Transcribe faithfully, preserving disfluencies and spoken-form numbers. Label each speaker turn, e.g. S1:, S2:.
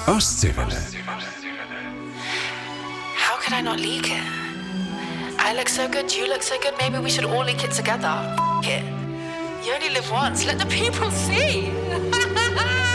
S1: Ostseewelle.
S2: How could I not leak it? I look so good, you look so good, maybe we should all leak it together. F- it. You only live once, let the people see.